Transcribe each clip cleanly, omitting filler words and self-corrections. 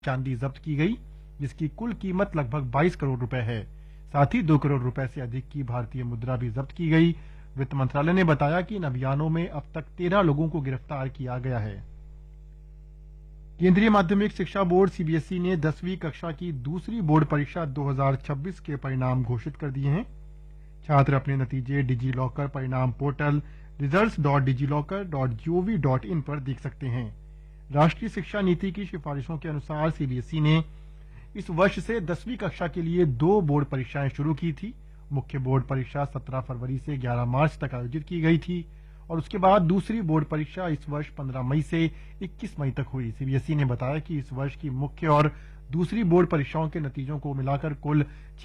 चांदी जब्त की गई, जिसकी कुल कीमत लगभग 22 करोड़ रुपए है। साथ ही 2 करोड़ रुपए से अधिक की भारतीय मुद्रा भी जब्त की गई। वित्त मंत्रालय ने बताया कि इन अभियानों में अब तक 13 लोगों को गिरफ्तार किया गया है। केंद्रीय माध्यमिक शिक्षा बोर्ड सीबीएसई ने 10वीं कक्षा की दूसरी बोर्ड परीक्षा 2026 के परिणाम घोषित कर दिए हैं। छात्र अपने नतीजे डिजी लॉकर परिणाम पोर्टल results.digilokar.gov.in पर देख सकते हैं। राष्ट्रीय शिक्षा नीति की सिफारिशों के अनुसार सीबीएसई ने इस वर्ष से 10वीं कक्षा के लिए 2 बोर्ड परीक्षाएं शुरू की थी। मुख्य बोर्ड परीक्षा 17 फरवरी से 11 मार्च तक आयोजित की गई थी और उसके बाद दूसरी बोर्ड परीक्षा इस वर्ष 15 मई से 21 मई तक हुई। सीबीएसई ने बताया कि इस वर्ष की मुख्य और दूसरी बोर्ड परीक्षाओं के नतीजों को मिलाकर कुल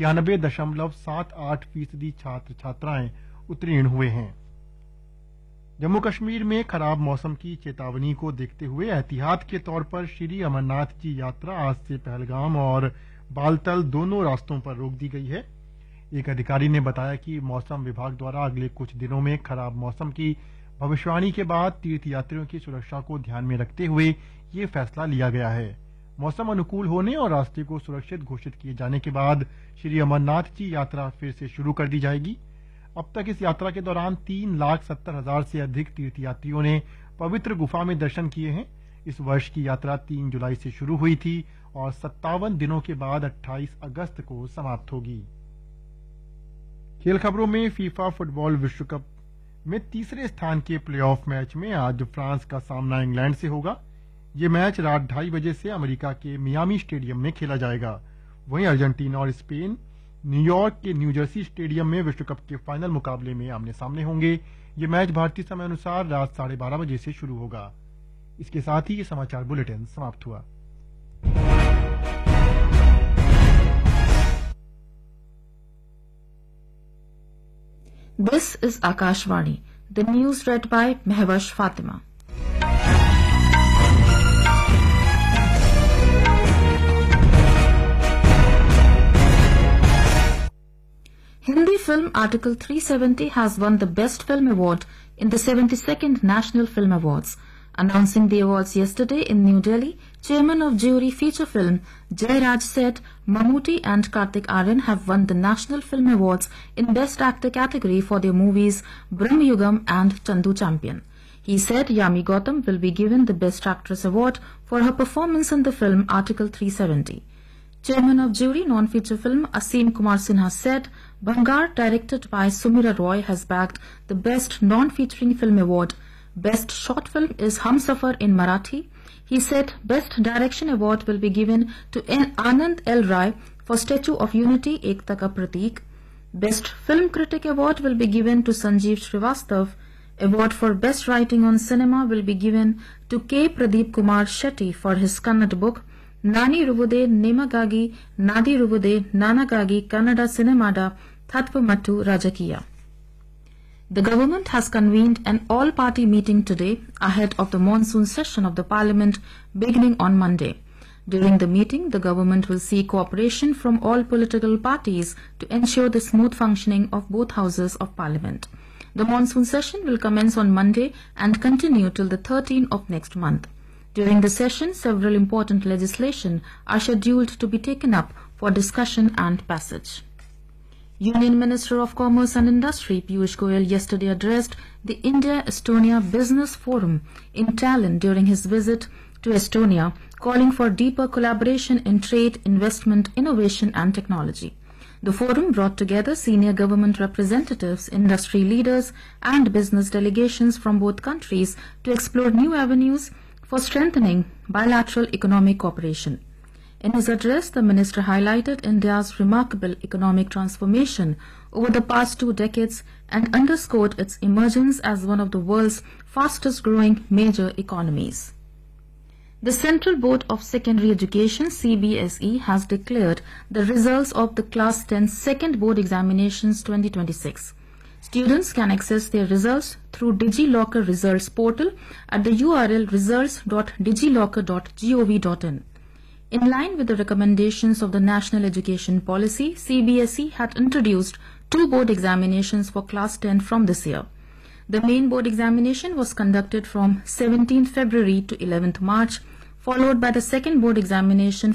96.78% छात्र छात्राएं उत्तीर्ण हुए हैं। जम्मू कश्मीर में खराब मौसम की चेतावनी को देखते हुए एहतियात के तौर पर श्री अमरनाथ जी यात्रा आज से पहलगाम और बालतल दोनों रास्तों पर रोक दी गई है। एक अधिकारी ने बताया कि मौसम विभाग द्वारा अगले कुछ दिनों में खराब मौसम की भविष्यवाणी के बाद तीर्थयात्रियों की सुरक्षा को ध्यान में रखते हुए ये फैसला लिया गया है। मौसम अनुकूल होने और रास्ते को सुरक्षित घोषित किए जाने के बाद श्री अमरनाथ जी यात्रा फिर से शुरू कर दी जाएगी। अब तक इस यात्रा के दौरान 3,70,000 से अधिक तीर्थयात्रियों ने पवित्र गुफा में दर्शन किए हैं। इस वर्ष की यात्रा 3 जुलाई से शुरू हुई थी और 57 दिनों के बाद 28 अगस्त को समाप्त होगी। खेल खबरों में फीफा फुटबॉल विश्व कप में तीसरे स्थान के प्लेऑफ मैच में आज फ्रांस का सामना इंग्लैंड से होगा। ये मैच रात 2:30 बजे से अमेरिका के मियामी स्टेडियम में खेला जाएगा। वहीं अर्जेंटीना और स्पेन न्यूयॉर्क के न्यूजर्सी स्टेडियम में विश्व कप के फाइनल मुकाबले में आमने सामने होंगे। ये मैच भारतीय समय अनुसार रात 12:30 बजे से शुरू होगा। इसके साथ ही ये समाचार बुलेटिन समाप्त हुआ। This is Akashvani. The news read by Mehwash Fatima. Hindi film Article 370 has won the Best Film Award in the 72nd National Film Awards. Announcing the awards yesterday in New Delhi, Chairman of Jury Feature Film Jai Raj said Mammootty and Kartik Aaryan have won the National Film Awards in Best Actor category for their movies Brahmayugam and Chandu Champion. He said Yami Gautam will be given the Best Actress Award for her performance in the film Article 370. Chairman of Jury Non-Feature Film Asim Kumar Sinha said Bangar, directed by Sumira Roy, has bagged the Best Non-Featuring Film Award. Best Short Film is Humsafar in Marathi. He said Best Direction Award will be given to Anand L. Rai for Statue of Unity Ekta Ka Pratik. Best Film Critic Award will be given to Sanjeev Srivastav. Award for Best Writing on Cinema will be given to K. Pradeep Kumar Shetty for his Kannada book Nani Rubude Nemagagi Nadi Rubude Nanagagi Kannada Cinemada Thatvamattu Rajakiya. The government has convened an all-party meeting today ahead of the monsoon session of the parliament beginning on Monday. During the meeting, the government will seek cooperation from all political parties to ensure the smooth functioning of both houses of parliament. The monsoon session will commence on Monday and continue till the 13th of next month. During the session, several important legislation are scheduled to be taken up for discussion and passage. Union Minister of Commerce and Industry Piyush Goyal yesterday addressed the India-Estonia Business Forum in Tallinn during his visit to Estonia, calling for deeper collaboration in trade, investment, innovation and technology. The forum brought together senior government representatives, industry leaders and business delegations from both countries to explore new avenues for strengthening bilateral economic cooperation. In his address, the minister highlighted India's remarkable economic transformation over the past 2 decades and underscored its emergence as one of the world's fastest-growing major economies. The Central Board of Secondary Education (CBSE) has declared the results of the Class 10 Second Board Examinations 2026. Students can access their results through DigiLocker Results portal at the URL results.digilocker.gov.in. In line with the recommendations of the National Education Policy, CBSE had introduced 2 board examinations for Class 10 from this year. The main board examination was conducted from 17th February to 11th March, followed by the second board examination